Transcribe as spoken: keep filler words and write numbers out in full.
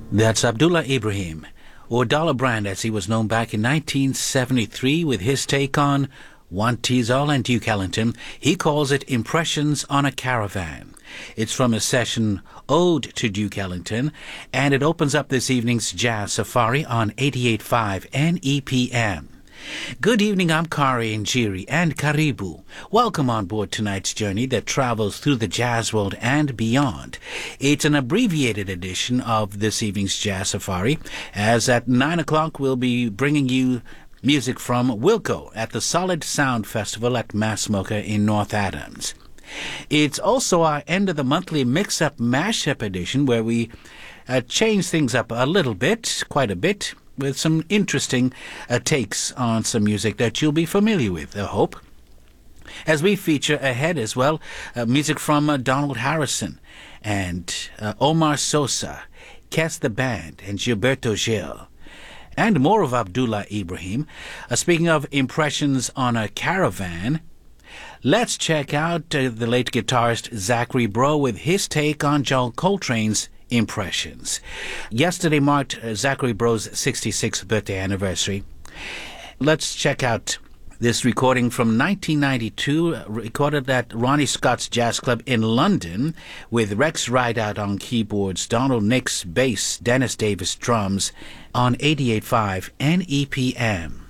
That's Abdullah Ibrahim, or Dollar Brand as he was known back in nineteen seventy-three with his take on One Teasel and Duke Ellington. He calls it Impressions on a Caravan. It's from his session Ode to Duke Ellington, and it opens up this evening's Jazz Safari on eighty-eight point five N E P M. Good evening, I'm Kari Njiri and Karibu. Welcome on board tonight's journey that travels through the jazz world and beyond. It's an abbreviated edition of this evening's Jazz Safari, as at nine o'clock we'll be bringing you music from Wilco at the Solid Sound Festival at Massmocha in North Adams. It's also our end of the monthly mix-up mashup edition where we uh, change things up a little bit, quite a bit, with some interesting uh, takes on some music that you'll be familiar with, I hope. As we feature ahead as well, uh, music from uh, Donald Harrison and uh, Omar Sosa, Kes the Band, and Gilberto Gil. And more of Abdullah Ibrahim. Uh, speaking of Impressions on a Caravan, let's check out uh, the late guitarist Zachary Breaux with his take on John Coltrane's Impressions. Yesterday marked uh, Zachary Breaux's sixty-sixth birthday anniversary. Let's check out this recording from nineteen ninety-two, uh, recorded at Ronnie Scott's Jazz Club in London, with Rex Rideout on keyboards, Donald Nix bass, Dennis Davis drums, on eighty-eight point five N E P M.